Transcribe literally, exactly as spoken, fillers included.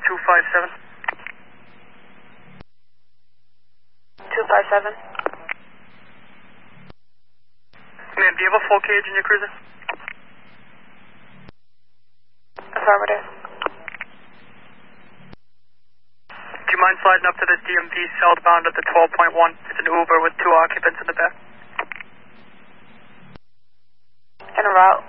two five seven. two five seven. Ma'am, do you have a full cage in your cruiser? Affirmative. Do you mind sliding up to this D M V southbound at the twelve point one? It's an Uber with two occupants in the back. En route.